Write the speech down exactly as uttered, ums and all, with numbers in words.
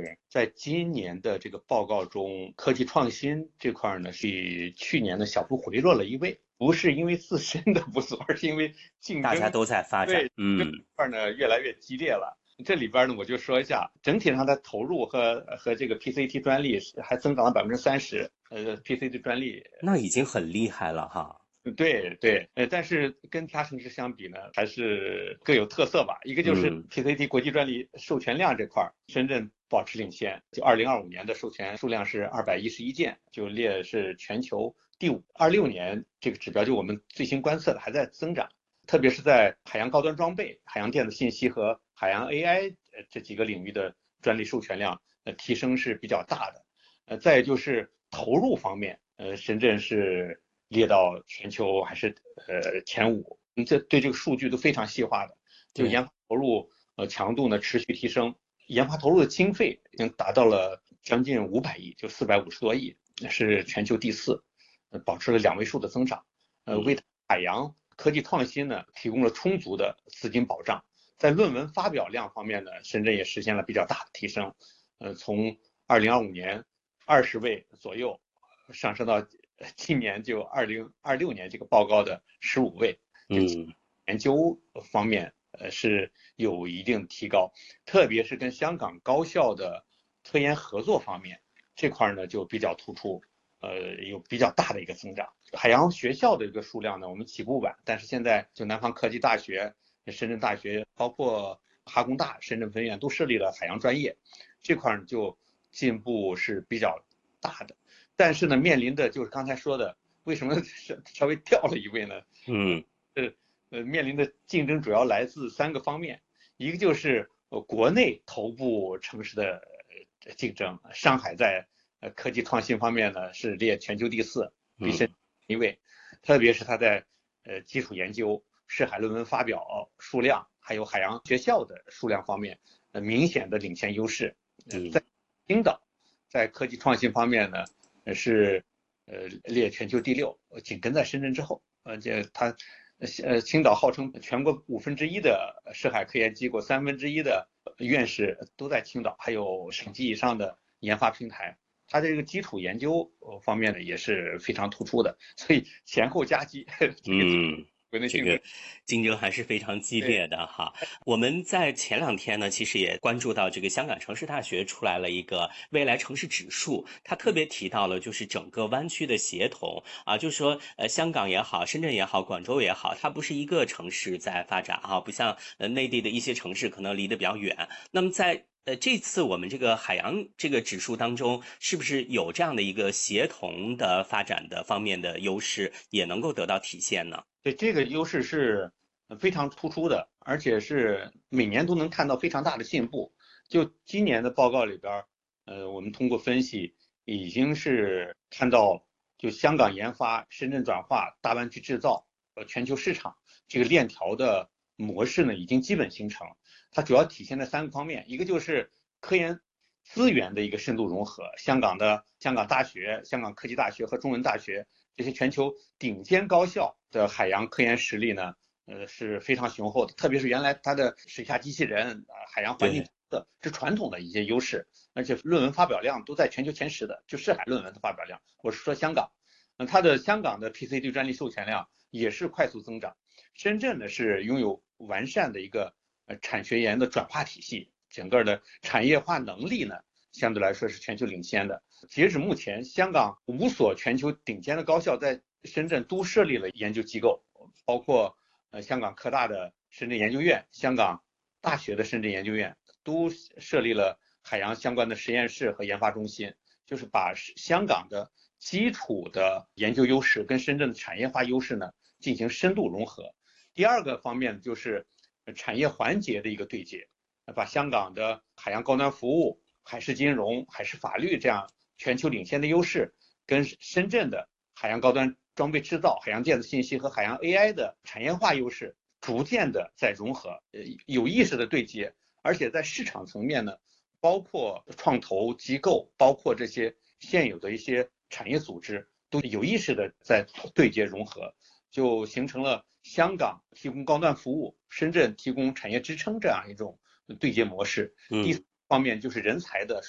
是在今年的这个报告中，科技创新这块呢，比去年的小幅回落了一位，不是因为自身的不足，而是因为竞争大家都在发展， 对嗯， 这块呢越来越激烈了。这里边呢，我就说一下，整体上的投入和和这个 P C T 专利还增长了百分之三十，呃，P C T 专利那已经很厉害了哈。 对对，呃，但是跟其他城市相比呢，还是各有特色吧。一个就是嗯 P C T 国际专利授权量这块，深圳保持领先。就二零二五年的授权数量是二百一十一件，就列是全球第五。二六年这个指标就我们最新观测的还在增长，特别是在海洋高端装备、海洋电子信息和海洋 A I 这几个领域的专利授权量呃提升是比较大的。呃，再就是投入方面，呃，深圳是列到全球还是呃前五，这对这个数据都非常细化的，就研发投入呃强度呢持续提升，研发投入的经费已经达到了将近五百亿，就四百五十多亿，是全球第四，呃，保持了两位数的增长，呃，为海洋科技创新呢提供了充足的资金保障。在论文发表量方面呢，深圳也实现了比较大的提升，呃，从二零二五年二十位左右上升到今年就二零二六年这个报告的十五位，就研究方面呃是有一定提高，特别是跟香港高校的科研合作方面这块呢就比较突出，呃有比较大的一个增长。海洋学校的一个数量呢，我们起步晚，但是现在就南方科技大学、深圳大学，包括哈工大、深圳分院都设立了海洋专业，这块就进步是比较大的。但是呢，面临的就是刚才说的，为什么稍微掉了一位呢？ 嗯， 是呃面临的竞争主要来自三个方面，一个就是呃国内头部城市的竞争，上海在呃科技创新方面呢是列全球第四，比深圳一位，特别是它在呃基础研究、涉海论文发表数量，还有海洋学校的数量方面，呃明显的领先优势。在青岛，在科技创新方面呢。是呃列全球第六，紧跟在深圳之后。呃，这它呃青岛号称全国五分之一的涉海科研机构，三分之一的院士都在青岛，还有省级以上的研发平台。它这个基础研究方面呢也是非常突出的，所以前后夹击。 嗯。 国内这个竞争还是非常激烈的哈。我们在前两天呢，其实也关注到这个香港城市大学出来了一个未来城市指数，它特别提到了就是整个湾区的协同啊，就是说呃香港也好，深圳也好，广州也好，它不是一个城市在发展哈，不像呃内地的一些城市可能离得比较远。那么在呃，这次我们这个海洋这个指数当中，是不是有这样的一个协同的发展的方面的优势，也能够得到体现呢？ 对，这个优势是非常突出的，而且是每年都能看到非常大的进步。就今年的报告里边，呃，我们通过分析，已经是看到就香港研发、深圳转化、大湾区制造、呃全球市场这个链条的模式呢，已经基本形成。它主要体现在三个方面，一个就是科研资源的一个深度融合，香港的香港大学、香港科技大学和中文大学这些全球顶尖高校的海洋科研实力呢，呃是非常雄厚的，特别是原来它的水下机器人、呃、海洋环境的是传统的一些优势，而且论文发表量都在全球前十的，就涉海论文的发表量，我是说香港，呃、它的香港的 P C T 专利授权量也是快速增长。深圳呢是拥有完善的一个呃产学研的转化体系，整个的产业化能力呢相对来说是全球领先的。截止目前，香港五所全球顶尖的高校在深圳都设立了研究机构，包括呃香港科大的深圳研究院、香港大学的深圳研究院都设立了海洋相关的实验室和研发中心，就是把香港的基础的研究优势跟深圳的产业化优势呢进行深度融合。第二个方面就是产业环节的一个对接，把香港的海洋高端服务、海事金融、海事法律这样全球领先的优势，跟深圳的海洋高端装备制造、海洋电子信息和海洋 A I 的产业化优势逐渐的在融合，有意识的对接，而且在市场层面呢，包括创投机构，包括这些现有的一些产业组织，都有意识的在对接融合，就形成了香港提供高端服务，深圳提供产业支撑这样一种对接模式。第四方面就是人才的